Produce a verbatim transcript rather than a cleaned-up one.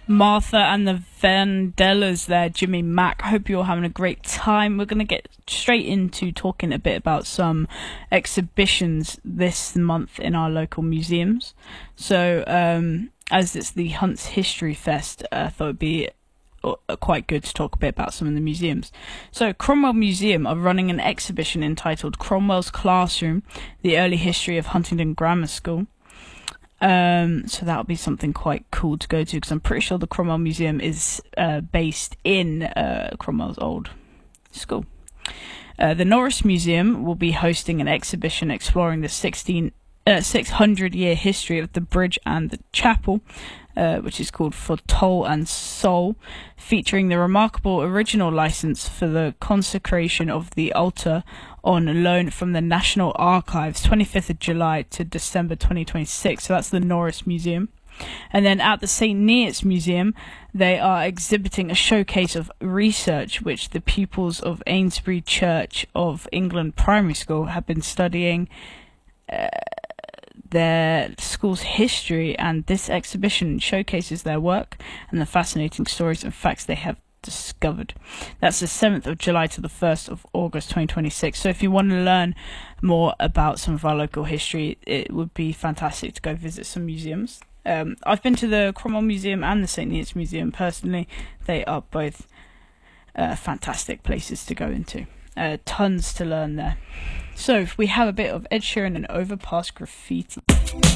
Martha and the Vandellas there, Jimmy Mack. Hope you're having a great time. We're going to get straight into talking a bit about some exhibitions this month in our local museums. So, um, as it's the Hunts History Fest, uh, I thought it'd be uh, quite good to talk a bit about some of the museums. So, Cromwell Museum are running an exhibition entitled Cromwell's Classroom, The Early History of Huntingdon Grammar School. Um, so that'll be something quite cool to go to, because I'm pretty sure the Cromwell Museum is uh, based in uh, Cromwell's old school. Uh, the Norris Museum will be hosting an exhibition exploring the sixteen, uh, six hundred year history of the bridge and the chapel, uh, which is called For Toll and Soul, featuring the remarkable original license for the consecration of the altar on loan from the National Archives, twenty-fifth of July to December twenty twenty-six. So that's the Norris Museum. And then at the Saint Neots Museum, they are exhibiting a showcase of research which the pupils of Amesbury Church of England Primary School have been studying uh, their school's history, and this exhibition showcases their work and the fascinating stories and facts they have discovered. That's the seventh of July to the first of August twenty twenty-six. So if you want to learn more about some of our local history, it would be fantastic to go visit some museums. Um, I've been to the Cromwell Museum and the Saint Neots Museum personally. They are both uh, fantastic places to go into. Uh, tons to learn there. So if we have a bit of Ed Sheeran and Overpass Graffiti.